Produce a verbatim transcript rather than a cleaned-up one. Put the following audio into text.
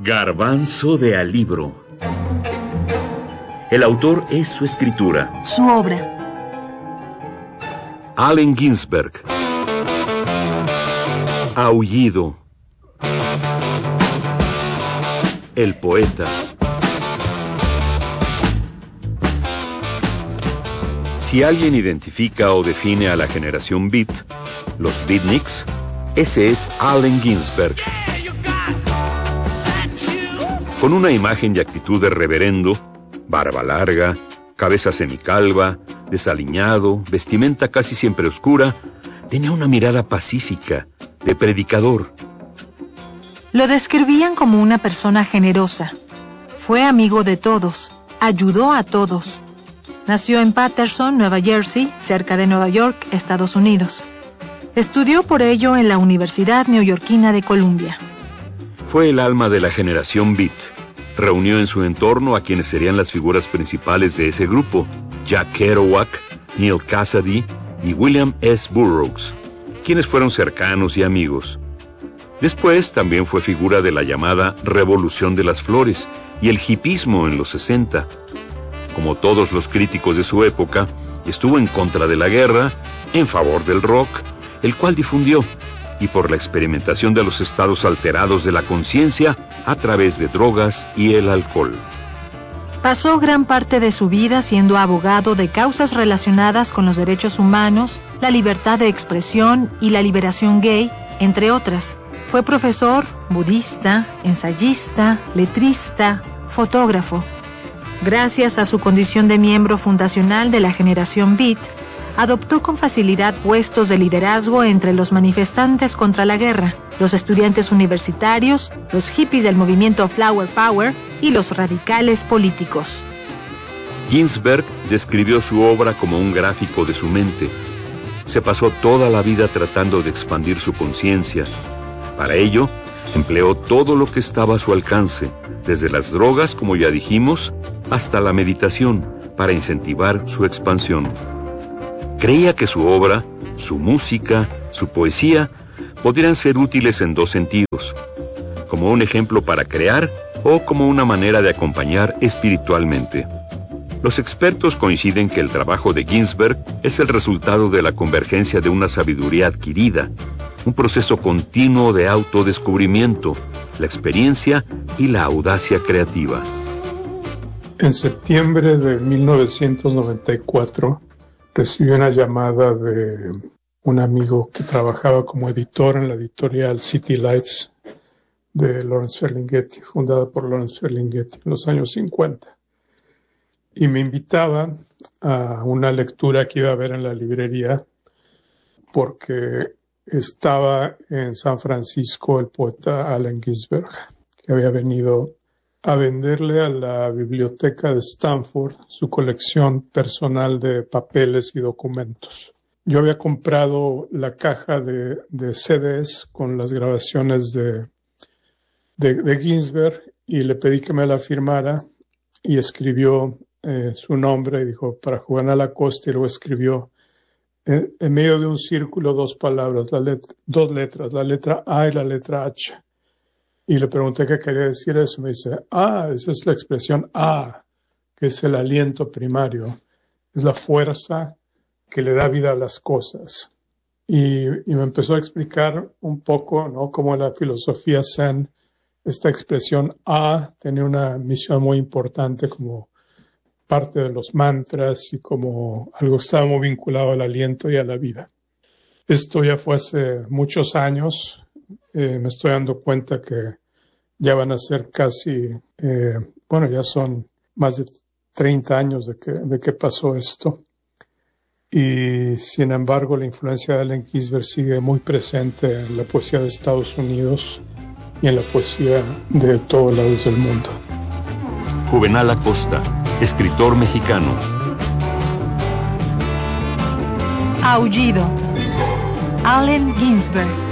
Garbanzo de alibro. El autor es su escritura. Su obra. Allen Ginsberg. Aullido. El poeta. Si alguien identifica o define a la generación beat, los beatniks, ese es Allen Ginsberg. Con una imagen y actitud de reverendo, barba larga, cabeza semicalva, desaliñado, vestimenta casi siempre oscura, tenía una mirada pacífica, de predicador. Lo describían como una persona generosa. Fue amigo de todos, ayudó a todos. Nació en Paterson, Nueva Jersey, cerca de Nueva York, Estados Unidos. Estudió por ello en la Universidad Neoyorquina de Columbia. Fue el alma de la generación beat. Reunió en su entorno a quienes serían las figuras principales de ese grupo: Jack Kerouac, Neal Cassady y William S. Burroughs, quienes fueron cercanos y amigos. Después también fue figura de la llamada Revolución de las Flores y el hipismo en los sesenta. Como todos los críticos de su época, estuvo en contra de la guerra, en favor del rock, el cual difundió, y por la experimentación de los estados alterados de la conciencia a través de drogas y el alcohol. Pasó gran parte de su vida siendo abogado de causas relacionadas con los derechos humanos, la libertad de expresión y la liberación gay, entre otras. Fue profesor, budista, ensayista, letrista, fotógrafo. Gracias a su condición de miembro fundacional de la generación beat, adoptó con facilidad puestos de liderazgo entre los manifestantes contra la guerra, los estudiantes universitarios, los hippies del movimiento Flower Power y los radicales políticos. Ginsberg describió su obra como un gráfico de su mente. Se pasó toda la vida tratando de expandir su conciencia. Para ello, empleó todo lo que estaba a su alcance, desde las drogas, como ya dijimos, hasta la meditación, para incentivar su expansión. Creía que su obra, su música, su poesía, podrían ser útiles en dos sentidos: como un ejemplo para crear o como una manera de acompañar espiritualmente. Los expertos coinciden que el trabajo de Ginsberg es el resultado de la convergencia de una sabiduría adquirida, un proceso continuo de autodescubrimiento, la experiencia y la audacia creativa. En septiembre de mil novecientos noventa y cuatro recibí una llamada de un amigo que trabajaba como editor en la editorial City Lights de Lawrence Ferlinghetti, fundada por Lawrence Ferlinghetti en los años cincuenta. Y me invitaba a una lectura que iba a haber en la librería porque estaba en San Francisco el poeta Allen Ginsberg, que había venido a venderle a la biblioteca de Stanford su colección personal de papeles y documentos. Yo había comprado la caja de, de C Ds con las grabaciones de, de, de Ginsberg y le pedí que me la firmara y escribió eh, su nombre y dijo para Juvenal Acosta, y luego escribió en, en medio de un círculo dos palabras, la let, dos letras, la letra A y la letra H. Y le pregunté qué quería decir eso. Me dice, ah, esa es la expresión A, que es el aliento primario. Es la fuerza que le da vida a las cosas. Y, y me empezó a explicar un poco, ¿no?, cómo la filosofía Zen, esta expresión A, tenía una misión muy importante como parte de los mantras y como algo que estaba muy vinculado al aliento y a la vida. Esto ya fue hace muchos años. Eh, me estoy dando cuenta que ya van a ser casi, eh, bueno, ya son más de treinta años de que, de que pasó esto. Y sin embargo, la influencia de Allen Ginsberg sigue muy presente en la poesía de Estados Unidos y en la poesía de todos lados del mundo. Juvenal Acosta, escritor mexicano. Aullido. Allen Ginsberg.